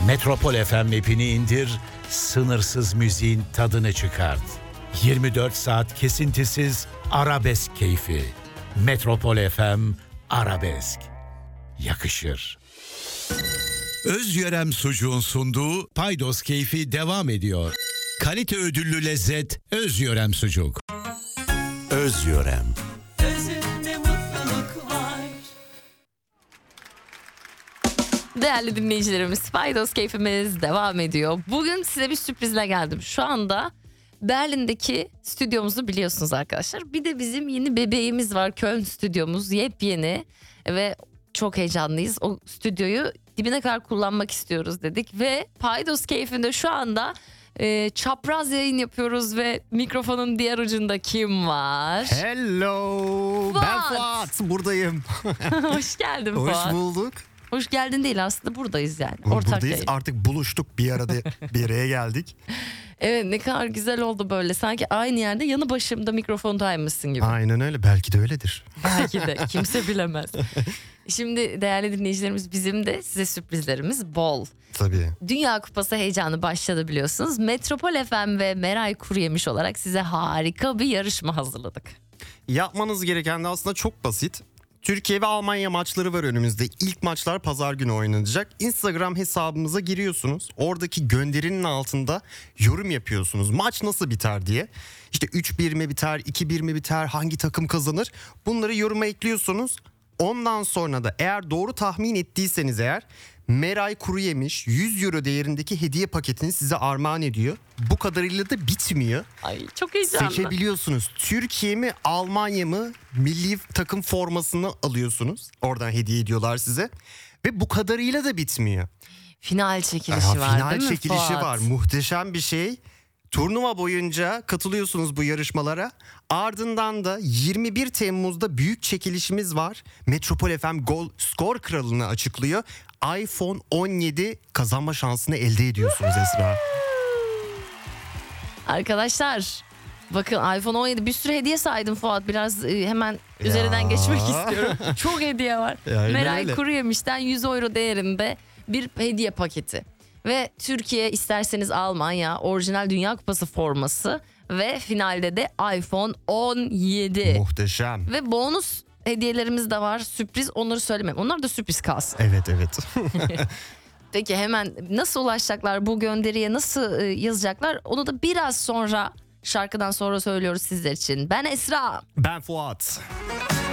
Metropol FM app'ini indir, sınırsız müziğin tadını çıkart. 24 saat kesintisiz arabesk keyfi. Metropol FM Arabesk. Yakışır. Özyörem sucuğun sunduğu Paydos keyfi devam ediyor. Kalite ödüllü lezzet Özyörem sucuk. Özyörem. Özünde mutluluk var. Değerli dinleyicilerimiz, Paydos keyfimiz devam ediyor. Bugün size bir sürprizle geldim. Şu anda Berlin'deki stüdyomuzu biliyorsunuz arkadaşlar. Bir de bizim yeni bebeğimiz var. Köln stüdyomuz yepyeni ve çok heyecanlıyız. O stüdyoyu dibine kadar kullanmak istiyoruz dedik. Ve Paydos keyfinde şu anda çapraz yayın yapıyoruz ve mikrofonun diğer ucunda kim var? Hello. Fuat. Ben Fuat. Buradayım. Hoş geldin Hoş Fuat. bulduk. Hoş geldin değil, aslında buradayız yani. Ortak Buradayız. yayın. Artık buluştuk, bir arada bir araya geldik. Evet, ne kadar güzel oldu böyle. Sanki aynı yerde yanı başımda mikrofondaymışsın gibi. Aynen öyle. Belki de öyledir. Belki de kimse bilemez. Şimdi değerli dinleyicilerimiz, bizim de size sürprizlerimiz bol. Tabii. Dünya Kupası heyecanı başladı biliyorsunuz. Metropol FM ve Meray Kuruyemiş olarak size harika bir yarışma hazırladık. Yapmanız gereken de aslında çok basit. Türkiye ve Almanya maçları var önümüzde. İlk maçlar pazar günü oynanacak. Instagram hesabımıza giriyorsunuz. Oradaki gönderinin altında yorum yapıyorsunuz. Maç nasıl biter diye. İşte 3-1 mi biter, 2-1 mi biter, hangi takım kazanır? Bunları yoruma ekliyorsunuz. Ondan sonra da eğer doğru tahmin ettiyseniz eğer Meray Kuruyemiş 100 euro değerindeki hediye paketini size armağan ediyor. Bu kadarıyla da bitmiyor. Ay çok heyecanlı. Seçebiliyorsunuz. Türkiye mi Almanya mı milli takım formasını alıyorsunuz. Oradan hediye ediyorlar size. Ve bu kadarıyla da bitmiyor. Final çekilişi var Final değil mi çekilişi Fuat? var. Muhteşem bir şey. Turnuva boyunca katılıyorsunuz bu yarışmalara. Ardından da 21 Temmuz'da büyük çekilişimiz var. Metropol FM Gol Skor Kralı'nı açıklıyor. iPhone 17 kazanma şansını elde ediyorsunuz Esra. Arkadaşlar bakın, iPhone 17 bir sürü hediye saydım Fuat. Biraz hemen üzerinden geçmek istiyorum. Çok hediye var. Aynen Meray öyle. Kuruyemiş'ten 100 euro değerinde bir hediye paketi. Ve Türkiye, isterseniz Almanya, orijinal Dünya Kupası forması ve finalde de iPhone 17. Muhteşem. Ve bonus hediyelerimiz de var. Sürpriz, onları söylemem. Onlar da sürpriz kalsın. Evet. Peki hemen nasıl ulaşacaklar, bu gönderiye nasıl yazacaklar? Onu da biraz sonra, şarkıdan sonra söylüyoruz sizler için. Ben Esra. Ben Fuat.